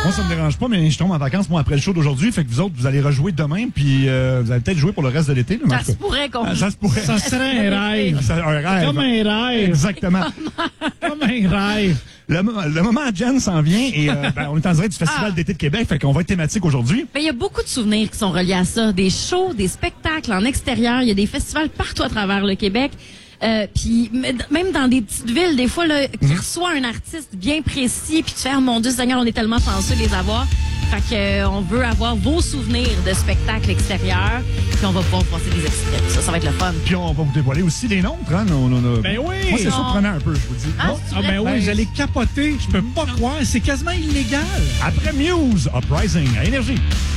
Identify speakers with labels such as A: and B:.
A: Moi, ça me dérange pas, mais je tombe en vacances, moi, après le show d'aujourd'hui. Fait que vous autres, vous allez rejouer demain, puis vous allez peut-être jouer pour le reste de l'été.
B: Ça se pourrait qu'on...
A: Ça se pourrait.
C: Ça serait un rêve.
A: Un rêve.
C: Comme un rêve.
A: Exactement.
C: Comme un rêve.
A: Le moment à Jen s'en vient et on est en direct du Festival d'été de Québec, fait qu'on va être thématique aujourd'hui.
B: Mais il y a beaucoup de souvenirs qui sont reliés à ça. Des shows, des spectacles en extérieur. Il y a des festivals partout à travers le Québec. Puis même dans des petites villes, des fois, là, qui reçoit un artiste bien précis, puis tu fais, oh mon Dieu Seigneur, on est tellement chanceux de les avoir. Fait que on veut avoir vos souvenirs de spectacles extérieurs, puis on va pouvoir passer des extraits. Ça va être le fun.
A: Puis on va vous dévoiler aussi les nôtres, hein?
C: Ben oui!
A: Moi, c'est surprenant un peu, je vous dis.
C: Ben oui, j'allais capoter. Je peux pas croire. C'est quasiment illégal.
A: Après Muse, Uprising à Énergie.